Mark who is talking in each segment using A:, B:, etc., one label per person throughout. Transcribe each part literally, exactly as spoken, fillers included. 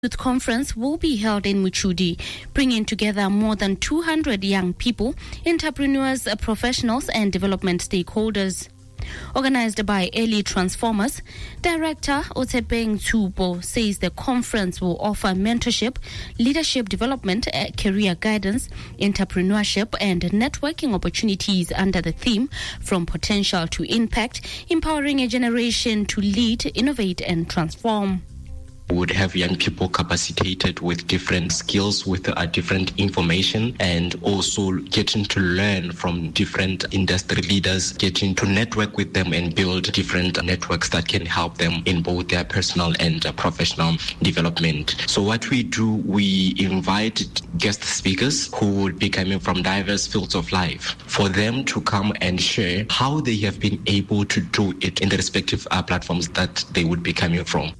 A: Youth Conference will be held in Muchudi, bringing together more than two hundred young people, entrepreneurs, professionals and development stakeholders. Organized by Early Transformers, Director Otepeng Tsubo says the conference will offer mentorship, leadership development, career guidance, entrepreneurship and networking opportunities under the theme From Potential to Impact, empowering a generation to lead, innovate and transform.
B: Would have young people capacitated with different skills, with uh, different information, and also getting to learn from different industry leaders, getting to network with them and build different networks that can help them in both their personal and uh, professional development. So what we do, we invite guest speakers who would be coming from diverse fields of life for them to come and share how they have been able to do it in the respective uh, platforms that they would be coming from.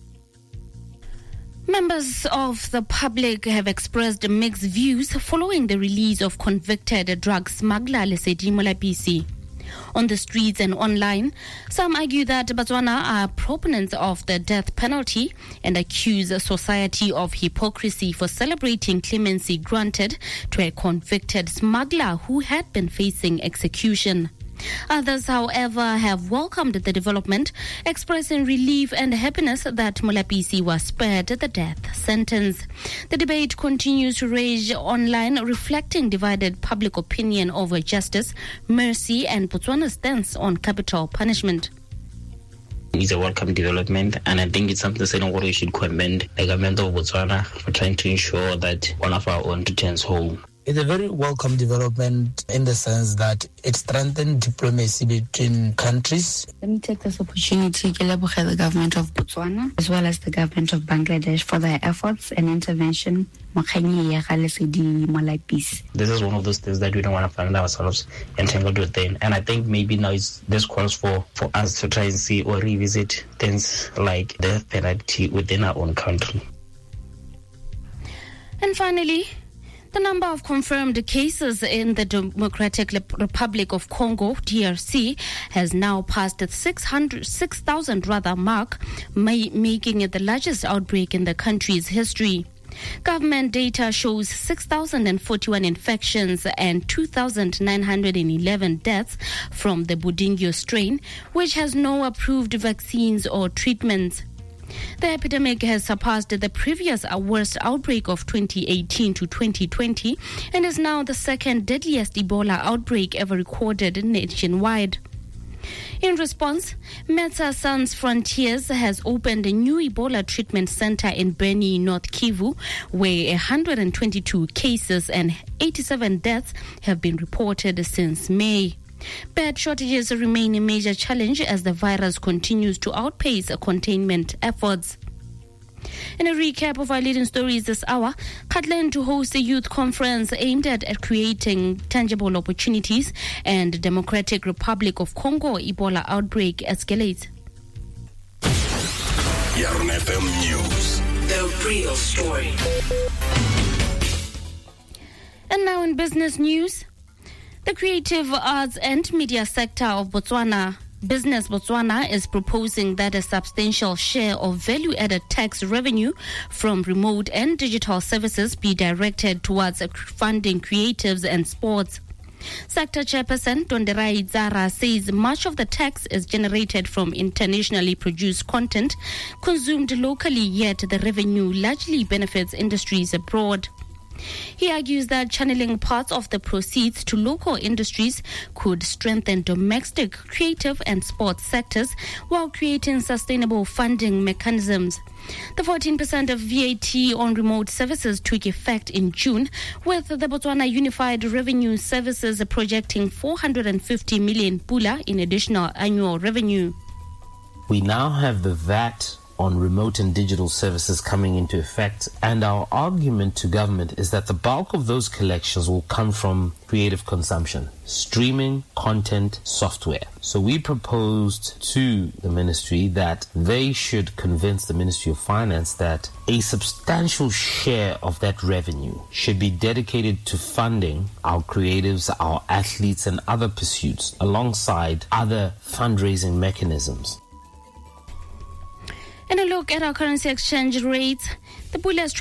A: Members of the public have expressed mixed views following the release of convicted drug smuggler Lesedi Molapisi. On the streets and online, some argue that Botswana are proponents of the death penalty and accuse society of hypocrisy for celebrating clemency granted to a convicted smuggler who had been facing execution. Others, however, have welcomed the development, expressing relief and happiness that Molapisi was spared the death sentence. The debate continues to rage online, reflecting divided public opinion over justice, mercy, and Botswana's stance on capital punishment.
C: It's a welcome development, and I think it's something that we should commend the government of Botswana for trying to ensure that one of our own returns home.
D: It's a very welcome development in the sense that it strengthens diplomacy between countries.
E: Let me take this opportunity to laud the government of Botswana as well as the government of Bangladesh for their efforts and intervention. This
C: is one of those things that we don't want to find ourselves entangled within. And I think maybe now it's, this calls for, for us to try and see or revisit things like death penalty within our own country.
A: And finally, the number of confirmed cases in the Democratic Republic of Congo, D R C, has now passed the six thousand rather mark, making it the largest outbreak in the country's history. Government data shows six thousand forty-one infections and two thousand nine hundred eleven deaths from the Budingio strain, which has no approved vaccines or treatments. The epidemic has surpassed the previous worst outbreak of twenty eighteen to twenty twenty and is now the second deadliest Ebola outbreak ever recorded nationwide. In response, Medecins Sans Frontières has opened a new Ebola treatment center in Beni, North Kivu, where one hundred twenty-two cases and eighty-seven deaths have been reported since May. Bed shortages remain a major challenge as the virus continues to outpace containment efforts. In a recap of our leading stories this hour, Katlan to host a youth conference aimed at, at creating tangible opportunities, and Democratic Republic of Congo Ebola outbreak escalates.
F: Yarn F M News. The real story.
A: And now in business news, the creative arts and media sector of Botswana, Business Botswana, is proposing that a substantial share of value-added tax revenue from remote and digital services be directed towards funding creatives and sports. Sector Chairperson Tonderai Zara says much of the tax is generated from internationally produced content consumed locally, yet the revenue largely benefits industries abroad. He argues that channeling parts of the proceeds to local industries could strengthen domestic, creative and sports sectors while creating sustainable funding mechanisms. The fourteen percent of V A T on remote services took effect in June, with the Botswana Unified Revenue Services projecting four hundred fifty million pula in additional annual revenue.
G: We now have the V A T on remote and digital services coming into effect, and our argument to government is that the bulk of those collections will come from creative consumption, streaming, content, software. So we proposed to the ministry that they should convince the Ministry of Finance that a substantial share of that revenue should be dedicated to funding our creatives, our athletes and other pursuits alongside other fundraising mechanisms.
A: And a look at our currency exchange rates. The Pula has